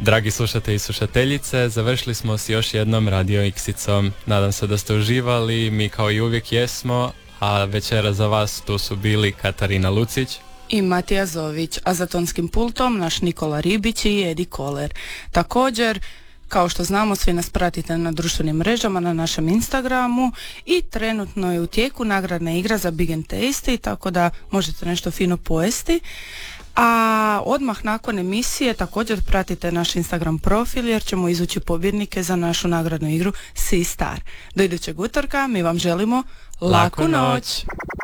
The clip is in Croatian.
Dragi slušatelji i slušateljice, završili smo s još jednom Radio X-icom. Nadam se da ste uživali, mi kao i uvijek jesmo, a večera za vas tu su bili Katarina Lucić i Matija Zović, a za tonskim pultom naš Nikola Ribić i Edi Koler. Također, kao što znamo, svi nas pratite na društvenim mrežama, na našem Instagramu i trenutno je u tijeku nagradna igra za Big and Tasty, tako da možete nešto fino pojesti. A odmah nakon emisije također pratite naš Instagram profil jer ćemo izvući pobjednike za našu nagradnu igru Sea Star. Do idućeg utorka mi vam želimo laku noć!